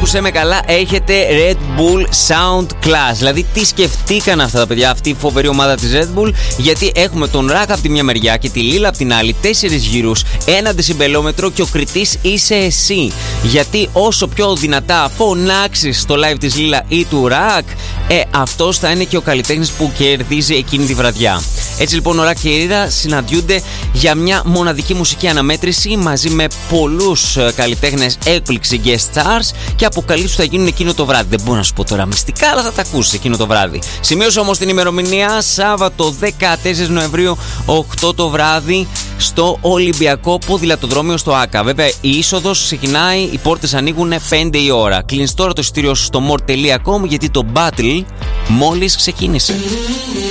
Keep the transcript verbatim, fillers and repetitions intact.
άκουσέ με καλά, έχετε Red Bull Sound Class. Δηλαδή, τι σκεφτήκαν αυτά τα παιδιά, αυτή η φοβερή ομάδα της Red Bull, γιατί έχουμε τον Ρακ από τη μια μεριά και τη Λίλα από την άλλη, τέσσερις γύρους, ένα δεσιμπελόμετρο και ο κριτής είσαι εσύ. Γιατί όσο πιο δυνατά φωνάξεις στο live της Λίλα ή του Ρακ, ε, αυτός θα είναι και ο καλλιτέχνης που κερδίζει εκείνη τη βραδιά. Έτσι λοιπόν, ο Ρακ και η Λίλα συναντιούνται για μια μοναδική μουσική αναμέτρηση μαζί με πολλούς καλλιτέχνες έκπληξη guest stars και αποκαλύψεις που θα γίνουν εκείνο το βράδυ. Δεν μπορώ να σου πω τώρα μυστικά, αλλά θα τα ακούσεις εκείνο το βράδυ. Σημείωσε όμως την ημερομηνία, Σάββατο δεκατέσσερις Νοεμβρίου, οκτώ το βράδυ, στο Ολυμπιακό Ποδηλατοδρόμιο στο Άκα. Βέβαια, η είσοδος ξεκινάει, οι πόρτες ανοίγουν πέντε η ώρα. Κλείνεις τώρα το εισιτήριο στο more τελεία com γιατί το battle μόλις ξεκίνησε.